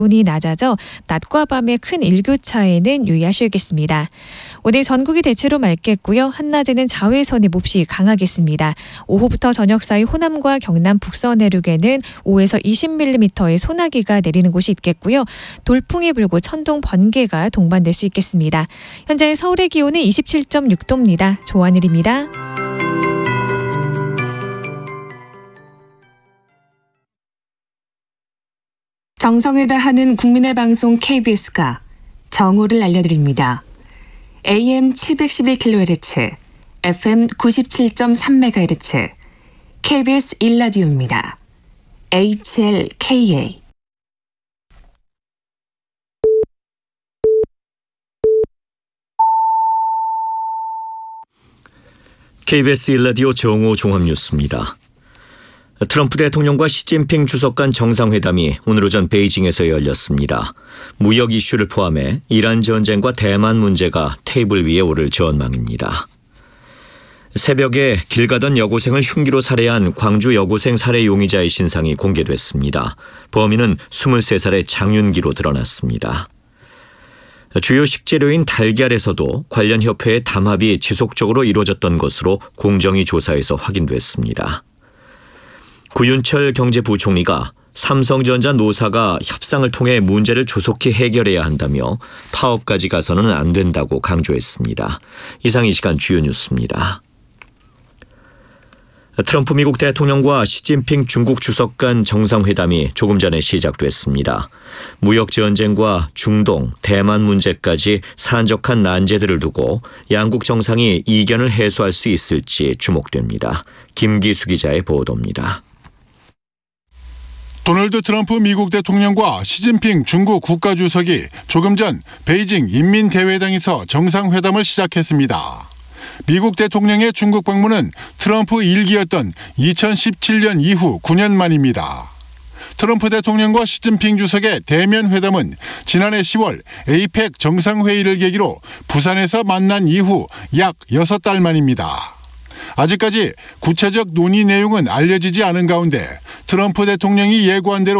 기온이 낮아져 낮과 밤의 큰 일교차에는 유의하셔야겠습니다. 오늘 전국이 대체로 맑겠고요. 한낮에는 자외선이 몹시 강하겠습니다. 오후부터 저녁 사이 호남과 경남 북서 내륙에는 5에서 20mm의 소나기가 내리는 곳이 있겠고요. 돌풍이 불고 천둥, 번개가 동반될 수 있겠습니다. 현재 서울의 기온은 27.6도입니다. 조한일입니다. 정성을 다하는 국민의 방송 KBS가 정오를 알려드립니다. AM 711kHz, FM 97.3MHz, KBS 1라디오입니다. HLKA. KBS 1라디오 정오 종합뉴스입니다. 트럼프 대통령과 시진핑 주석 간 정상회담이 오늘 오전 베이징에서 열렸습니다. 무역 이슈를 포함해 이란 전쟁과 대만 문제가 테이블 위에 오를 전망입니다. 새벽에 길 가던 여고생을 흉기로 살해한 광주 여고생 살해 용의자의 신상이 공개됐습니다. 범인은 23살의 장윤기로 드러났습니다. 주요 식재료인 달걀에서도 관련 협회의 담합이 지속적으로 이루어졌던 것으로 공정위 조사에서 확인됐습니다. 구윤철 경제부총리가 삼성전자 노사가 협상을 통해 문제를 조속히 해결해야 한다며 파업까지 가서는 안 된다고 강조했습니다. 이상 이 시간 주요 뉴스입니다. 트럼프 미국 대통령과 시진핑 중국 주석 간 정상회담이 조금 전에 시작됐습니다. 무역 전쟁과 중동, 대만 문제까지 산적한 난제들을 두고 양국 정상이 이견을 해소할 수 있을지 주목됩니다. 김기수 기자의 보도입니다. 도널드 트럼프 미국 대통령과 시진핑 중국 국가주석이 조금 전 베이징 인민대회당에서 정상회담을 시작했습니다. 미국 대통령의 중국 방문은 트럼프 1기였던 2017년 이후 9년 만입니다. 트럼프 대통령과 시진핑 주석의 대면 회담은 지난해 10월 에이펙 정상회의를 계기로 부산에서 만난 이후 약 6달 만입니다. 아직까지 구체적 논의 내용은 알려지지 않은 가운데 트럼프 대통령이 예고한 대로